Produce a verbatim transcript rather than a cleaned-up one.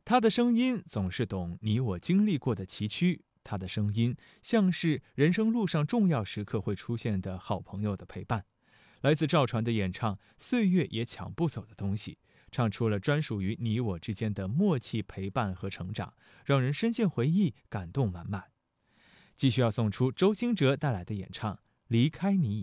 他的声音总是懂你我经历过的崎岖，他的声音像是人生路上重要时刻会出现的好朋友的陪伴。来自赵传的演唱，岁月也抢不走的东西，唱出了专属于你我之间的默契陪伴和成长，让人深陷回忆，感动满满。继续要送出周兴哲带来的演唱《离开你以